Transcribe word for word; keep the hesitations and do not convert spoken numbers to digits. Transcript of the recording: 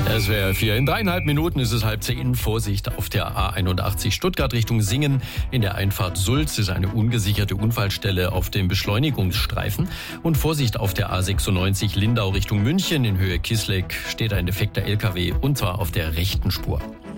Es wäre vier. In dreieinhalb Minuten ist es halb zehn. Vorsicht auf der A einundachtzig Stuttgart Richtung Singen. In der Einfahrt Sulz ist eine ungesicherte Unfallstelle auf dem Beschleunigungsstreifen. Und Vorsicht auf der A sechsundneunzig Lindau Richtung München. In Höhe Kissleck steht ein defekter L K W und zwar auf der rechten Spur.